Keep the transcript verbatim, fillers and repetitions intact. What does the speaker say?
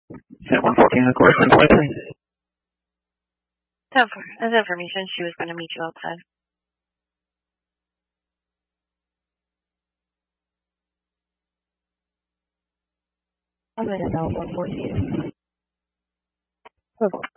At one fourteen, of course, and twenty-three. So for, as information, she was going to meet you outside. I'm going to know one fourteen.